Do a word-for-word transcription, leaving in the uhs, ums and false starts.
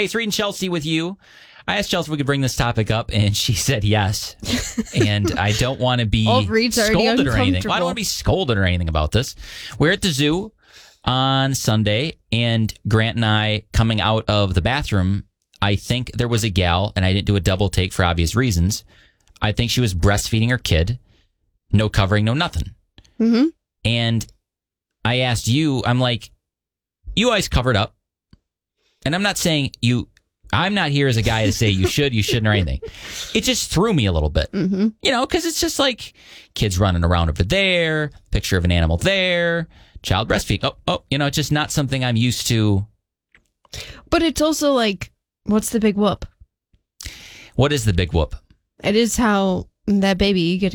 Hey, it's Reed and Chelsea with you. I asked Chelsea if we could bring this topic up, and she said yes. And I don't want to be Old Reed's already scolded or anything. Well, I don't uncomfortable. want to be scolded or anything about this. We're at the zoo on Sunday, and Grant and I, coming out of the bathroom, I think there was a gal, and I didn't do a double take for obvious reasons. I think she was breastfeeding her kid. No covering, no nothing. Mm-hmm. And I asked you, I'm like, you always covered up. And I'm not saying you, I'm not here as a guy to say you should, you shouldn't, or anything. It just threw me a little bit. Mm-hmm. You know, because it's just like kids running around over there, picture of an animal there, child breastfeeding. Oh, oh, you know, it's just not something I'm used to. But it's also like, what's the big whoop? What is the big whoop? It is how that baby gets